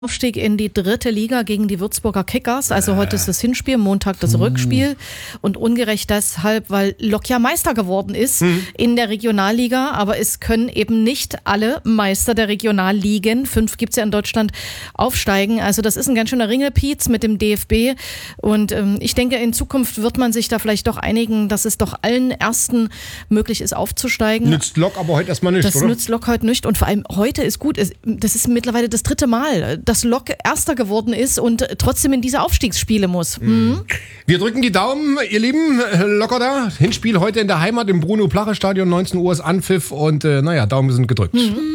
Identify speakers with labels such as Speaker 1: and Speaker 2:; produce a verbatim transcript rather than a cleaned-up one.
Speaker 1: Aufstieg in die dritte Liga gegen die Würzburger Kickers. Also heute ist das Hinspiel, Montag das Rückspiel. Und ungerecht deshalb, weil Lok ja Meister geworden ist mhm. in der Regionalliga. Aber es können eben nicht alle Meister der Regionalligen, fünf gibt's ja in Deutschland, aufsteigen. Also das ist ein ganz schöner Ringelpiez mit dem D F B. Und ähm, ich denke, in Zukunft wird man sich da vielleicht doch einigen, dass es doch allen Ersten möglich ist, aufzusteigen.
Speaker 2: Nützt Lok aber heute erstmal nicht,
Speaker 1: das
Speaker 2: oder?
Speaker 1: Das nützt Lok heute nicht. Und vor allem heute ist gut. Das ist mittlerweile das dritte Mal, dass Lok Erster geworden ist und trotzdem in diese Aufstiegsspiele muss. Mhm.
Speaker 2: Wir drücken die Daumen, ihr Lieben. Locker da. Hinspiel heute in der Heimat im Bruno-Plache-Stadion, neunzehn Uhr ist Anpfiff und äh, naja, Daumen sind gedrückt. Mhm.